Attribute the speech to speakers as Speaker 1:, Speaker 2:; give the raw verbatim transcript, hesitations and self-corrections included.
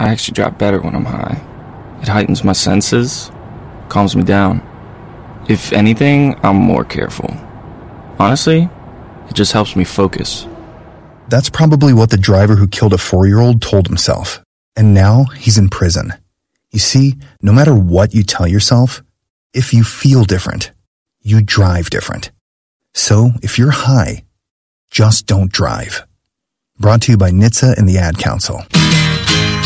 Speaker 1: I actually drive better when I'm high. It heightens my senses, calms me down. If anything, I'm more careful. Honestly, it just helps me focus.
Speaker 2: That's probably what the driver who killed a four-year-old told himself. And now he's in prison. You see, no matter what you tell yourself, if you feel different, you drive different. So if you're high, just don't drive. Brought to you by N H T S A and the Ad Council.